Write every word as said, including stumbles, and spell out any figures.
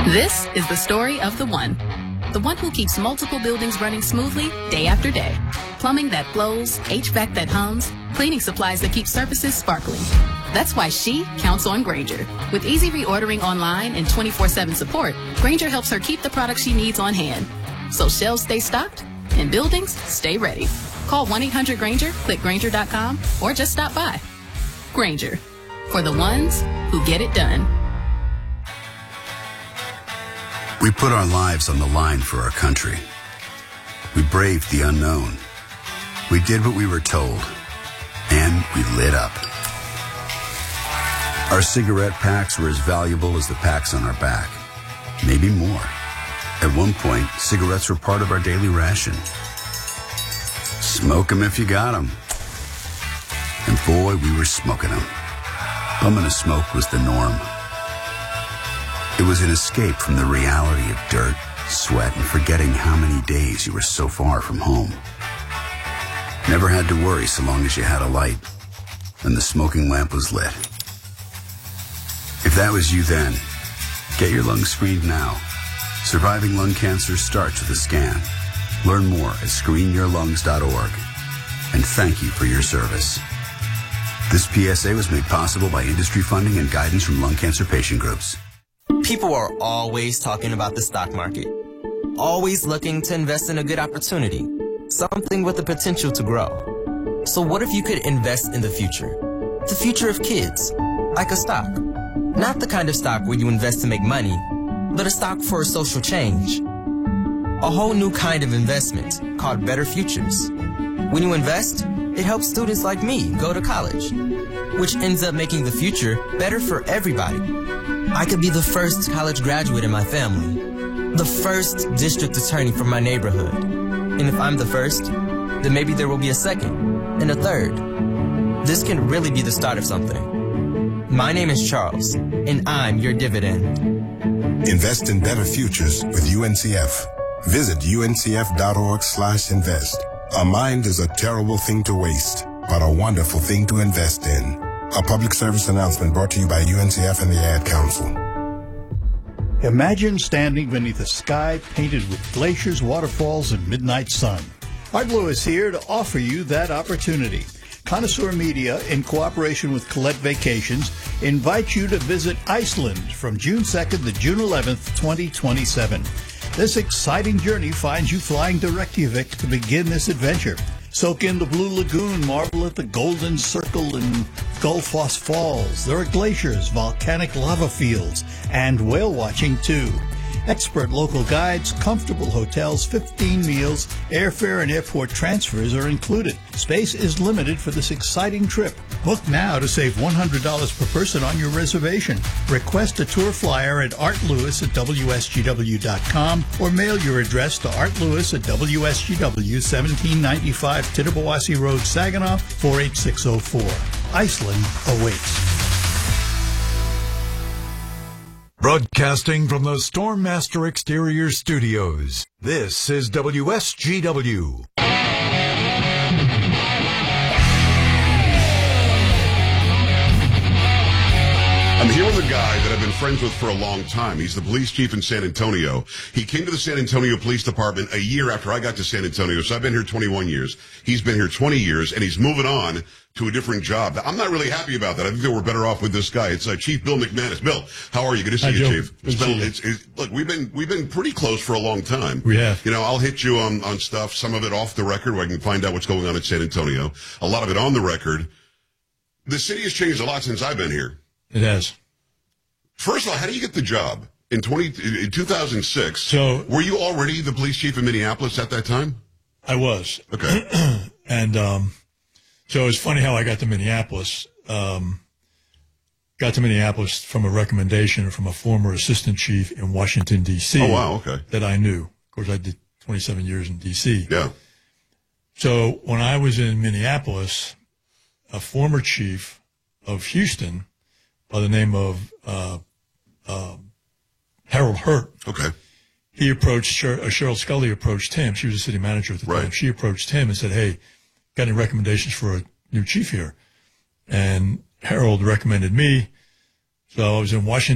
This is the story of the one. The one who keeps multiple buildings running smoothly day after day. Plumbing that flows, H V A C that hums, cleaning supplies that keep surfaces sparkling. That's why she counts on Grainger. With easy reordering online and twenty-four seven support, Grainger helps her keep the products she needs on hand. So shelves stay stocked and buildings stay ready. Call one eight hundred Grainger, click Grainger dot com, or just stop by. Grainger, for the ones who get it done. We put our lives on the line for our country. We braved the unknown. We did what we were told. And we lit up. Our cigarette packs were as valuable as the packs on our back. Maybe more. At one point, cigarettes were part of our daily ration. Smoke 'em if you got 'em. And boy, we were smoking 'em. Bumming a smoke was the norm. It was an escape from the reality of dirt, sweat, and forgetting how many days you were so far from home. Never had to worry so long as you had a light, and the smoking lamp was lit. If that was you then, get your lungs screened now. Surviving lung cancer starts with a scan. Learn more at screen your lungs dot org. And thank you for your service. This P S A was made possible by industry funding and guidance from lung cancer patient groups. People are always talking about the stock market, always looking to invest in a good opportunity, something with the potential to grow. So what if you could invest in the future? The future of kids, like a stock. Not the kind of stock where you invest to make money, but a stock for social change. A whole new kind of investment called Better Futures. When you invest, it helps students like me go to college, which ends up making the future better for everybody. I could be the first college graduate in my family, the first district attorney from my neighborhood. And if I'm the first, then maybe there will be a second and a third. This can really be the start of something. My name is Charles, and I'm your dividend. Invest in better futures with U N C F. Visit U N C F dot org slash invest. A mind is a terrible thing to waste, but a wonderful thing to invest in. A public service announcement brought to you by U N C F and the Ad Council. Imagine standing beneath a sky painted with glaciers, waterfalls, and midnight sun. Art Lewis here to offer you that opportunity. Connoisseur Media, in cooperation with Colette Vacations, invites you to visit Iceland from June second to June eleventh, twenty twenty-seven. This exciting journey finds you flying to Reykjavik to begin this adventure. Soak in the Blue Lagoon, marvel at the Golden Circle and Gullfoss Falls. There are glaciers, volcanic lava fields, and whale watching too. Expert local guides, comfortable hotels, fifteen meals, airfare and airport transfers are included. Space is limited for this exciting trip. Book now to save one hundred dollars per person on your reservation. Request a tour flyer at art lewis at w s g w dot com or mail your address to Art Lewis at W S G W, seventeen ninety-five Tittabawassee Road, Saginaw, four eight six zero four. Iceland awaits. Broadcasting from the Stormmaster Exterior Studios, this is W S G W. I'm here with a guy that I've been friends with for a long time. He's the police chief in San Antonio. He came to the San Antonio Police Department a year after I got to San Antonio, so I've been here twenty-one years. He's been here twenty years, and he's moving on to a different job. I'm not really happy about that. I think that we're better off with this guy. It's uh, Chief Bill McManus. Bill, how are you? Good to see Hi, you, Joe. Chief. Good It's to been, see you. it's, it's, look, we've been we've been pretty close for a long time. We have. You know, I'll hit you on, on stuff, some of it off the record where I can find out what's going on in San Antonio. A lot of it on the record. The city has changed a lot since I've been here. It has. First of all, how do you get the job? In twenty in two thousand six, So, were you already the police chief in Minneapolis at that time? I was. Okay. And um, so it's funny how I got to Minneapolis. Um, got to Minneapolis from a recommendation from a former assistant chief in Washington, D C Oh, wow, okay. that I knew. Of course, I did twenty-seven years in D C Yeah. So when I was in Minneapolis, a former chief of Houston by the name of uh, uh, Harold Hurt. Okay. He approached, Sher- uh, Cheryl Scully approached him. She was the city manager at the Right. time. She approached him and said, hey, got any recommendations for a new chief here? And Harold recommended me. So I was in Washington.